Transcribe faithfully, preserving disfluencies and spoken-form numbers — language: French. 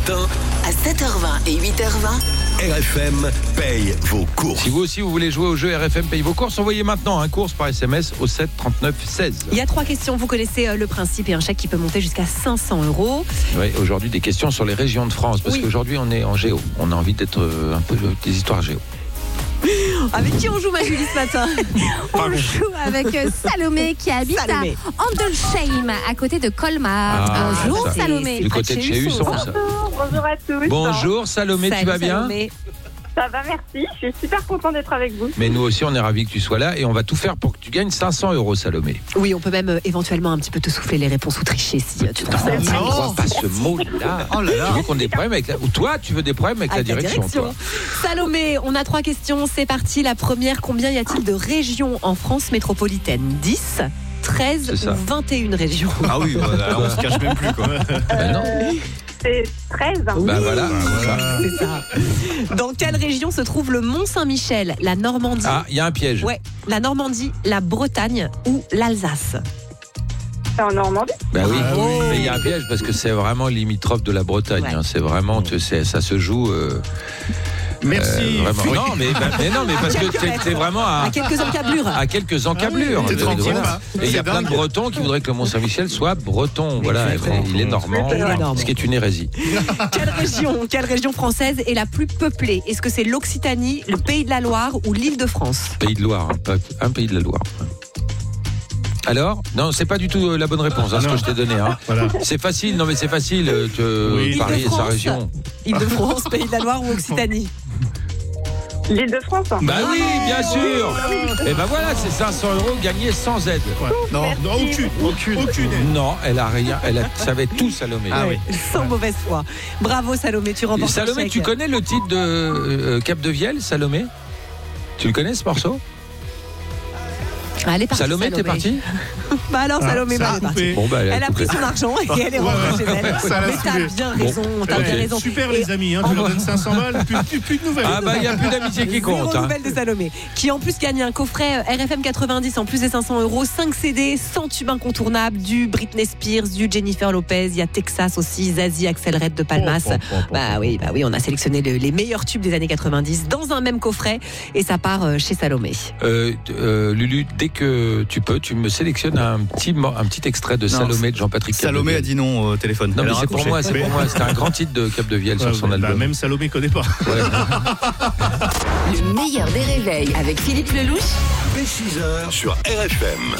matin, à sept heures vingt et huit heures vingt, R F M paye vos courses. Si vous aussi vous voulez jouer au jeu R F M paye vos courses, envoyez maintenant un course par S M S au sept trente-neuf seize. Il y a trois questions, vous connaissez euh, le principe et un chèque qui peut monter jusqu'à cinq cents euros. Oui, aujourd'hui des questions sur les régions de France, parce Oui. qu'aujourd'hui on est en géo. On a envie d'être euh, un peu euh, des histoires géo. Avec qui on joue, ma Julie, ce matin? On joue avec euh, Salomé qui habite Salomé. à Andelsheim, à côté de Colmar. Ah, Bonjour ça. Salomé. Du côté de chez Husson, ça. Bonjour à tous. Bonjour Salomé, tu Salut, vas bien? Salomé. Ça va, merci. Je suis super content d'être avec vous. Mais nous aussi on est ravis que tu sois là et on va tout faire pour que tu gagnes cinq cents euros Salomé. Oui, on peut même euh, éventuellement un petit peu te souffler les réponses ou tricher si euh, tu trouves ça Non, utile. on voit pas ce mot-là. Oh là là. Tu veux qu'on ait des problèmes avec la... Ou toi, tu veux des problèmes avec, Avec la direction, toi. Salomé, on a trois questions, c'est parti. La première, combien y a-t-il de régions en France métropolitaine? dix, treize C'est ça. ou vingt et une régions? Ah oui, voilà, on se cache même plus quoi. Ben non. C'est treize. Bah voilà. c'est ça. C'est ça. Dans quelle région se trouve le Mont-Saint-Michel? La Normandie? Ah, il y a un piège. Ouais, la Normandie, la Bretagne ou l'Alsace? C'est en Normandie. Bah oui, Ah oui. mais il y a un piège parce que c'est vraiment limitrophe de la Bretagne. Ouais. hein. C'est vraiment, tu sais, ça se joue. euh, Merci. euh, vraiment. Oui. Non, mais, bah, mais non, mais parce que quelques t'es, mètres. t'es vraiment à, À quelques encablures. à quelques encablures. T'es Euh, tranquille, voilà. hein. Et il y a C'est plein de dingue. Bretons qui voudraient que le Mont-Saint-Michel soit breton. Voilà, Exactement. il est normand, Il est normand. ce qui est une hérésie. Quelle région, quelle région française est la plus peuplée? Est-ce que c'est l'Occitanie, le Pays de la Loire ou l'Île-de-France? Pays de Loire, hein, pas- un pays de la Loire. Alors? Non, c'est pas du tout euh, la bonne réponse, hein, ce que je t'ai donné. Hein. Voilà. C'est facile, non mais c'est facile, euh, te- Oui. Paris et sa Île-de-France. région. Île-de-France, Pays de la Loire ou Occitanie? L'Île-de-France. Bah oui, bien sûr. Et ben voilà, c'est cinq cents euros gagnés sans aide. Ouais. Non, non, aucune, aucune, aucune. aide. Non, elle a rien, elle a, ça va être tout Salomé. Ah oui. Sans mauvaise foi. Bravo Salomé, tu remportes un Salomé, chèque. tu connais le titre de euh, Cap de Vielle, Salomé? Tu le connais ce morceau? Ah, elle est partie, Salomé, t'es parti? Bah alors Ah, Salomé, ça bah, a elle est partie. coupé. Bon bah elle a, Elle a coupé. pris son argent et elle est rentrée chez elle. Ça l'a Mais t'as saoulé. bien raison, t'as ok. bien raison. Super Et les amis, hein, tu leur donnes cinq cents balles, plus, plus, plus de nouvelles. Ah bah il y a plus d'amitié qui Zéro compte. Hein. nouvelle de Salomé, qui en plus gagne un coffret euh, R F M quatre-vingt-dix en plus des cinq cents euros, cinq C D, cent tubes incontournables, du Britney Spears, du Jennifer Lopez, il y a Texas aussi, Zazie, Axel Red de Palmas. Oh, oh, oh, oh, Bah oh. oui, bah oui, on a sélectionné le- les meilleurs tubes des années quatre-vingt-dix dans un même coffret et ça part euh, chez Salomé. Euh, euh, Lulu, dès que tu peux, tu me sélectionnes un petit, mo- un petit extrait de Non, Salomé de Jean-Patrick Salomé a Capdevielle. dit non au téléphone. Non Elle mais a c'est pour raccroché. moi, c'est pour moi. C'était un grand titre de Cap de Vielle Ouais, sur son bah, album. même Salomé connaît pas. Ouais. le meilleur des réveils avec Philippe Lelouch. Dès six heures sur R F M.